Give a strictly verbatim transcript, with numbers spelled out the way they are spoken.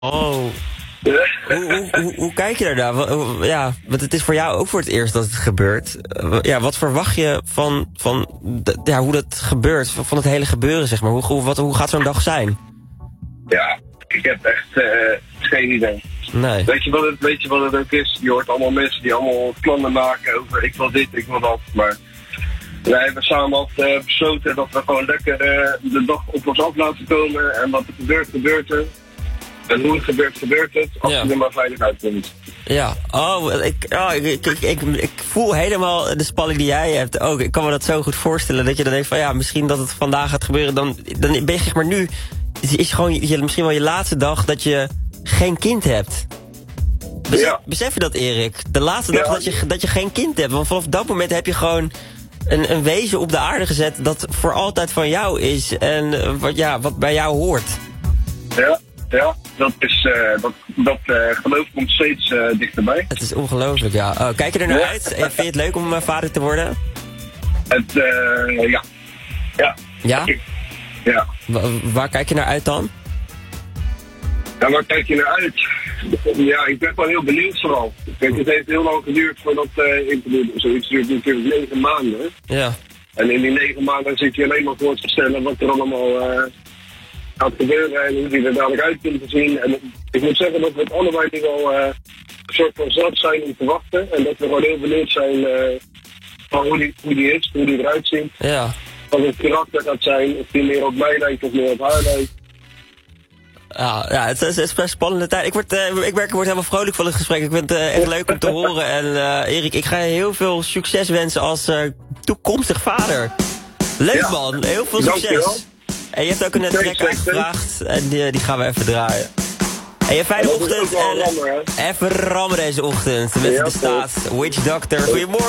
Oh. Hoe, hoe, hoe, hoe kijk je daarnaar? Wa- Ja, want het is voor jou ook voor het eerst dat het gebeurt. Uh, Ja, wat verwacht je van, van d- ja, hoe dat gebeurt, van van het hele gebeuren, zeg maar? Hoe, hoe, wat, hoe gaat zo'n dag zijn? Ja, ik heb echt eh, geen idee. Nee. Weet je, wat het, weet je wat het ook is? Je hoort allemaal mensen die allemaal plannen maken over ik wil dit, ik wil dat. Maar wij hebben samen altijd eh, besloten dat we gewoon lekker eh, de dag op ons af laten komen. En wat er gebeurt, gebeurt er. En hoe het gebeurt, gebeurt het. Als Ja. je er maar veilig uitkomt. Ja, oh, ik, oh ik, ik, ik, ik, ik voel helemaal de spanning die jij hebt ook. Ik kan me dat zo goed voorstellen, dat je dan denkt van ja, misschien dat het vandaag gaat gebeuren. Dan, dan ben je zeg maar nu, is, is gewoon je, misschien wel je laatste dag dat je geen kind hebt. Besef, Ja. besef je dat, Erik? De laatste dag Ja. dat, je, dat je geen kind hebt. Want vanaf dat moment heb je gewoon een, een wezen op de aarde gezet dat voor altijd van jou is. En uh, wat, ja, wat bij jou hoort. Ja, ja. Dat is, eh, dat, dat eh, geloof komt steeds eh, dichterbij. Het is ongelooflijk, ja. Oh, kijk je er naar Ja. uit? En vind je het leuk om uh, vader te worden? Het, eh, ja. Ja. Ja? Ja. Wa- waar kijk je naar uit dan? Ja, waar kijk je naar uit? Ja, ik ben gewoon heel benieuwd vooral. Kijk, het heeft heel lang geduurd voordat uh, interview, zoiets duurt natuurlijk negen maanden. Ja. En in die negen maanden zit je alleen maar voor te stellen wat er allemaal uh, gaat gebeuren en hoe die er dadelijk uit komt te zien. En ik moet zeggen dat we het allebei nu wel uh, een soort van zat zijn om te wachten. En dat we gewoon heel benieuwd zijn uh, van hoe die, hoe die is, hoe die eruit ziet. Ja. Wat het karakter gaat zijn, of die meer op mij lijkt of meer op haar lijkt. Ja, ja, het is, het is best spannende tijd. Ik, word, uh, ik merk, ik word helemaal vrolijk van het gesprek. Ik vind het uh, echt leuk om te horen. En uh, Erik, ik ga je heel veel succes wensen als uh, toekomstig vader. Leuk Ja. man, heel veel Dankjewel. succes. En je hebt ook een Thanks, track thanks, aangevraagd. En die, die gaan we even draaien. En je fijne Dat is ochtend. ook wel En rammer, hè? even rammen deze ochtend. Met Ja, de staat Witch Doctor. Goedemorgen.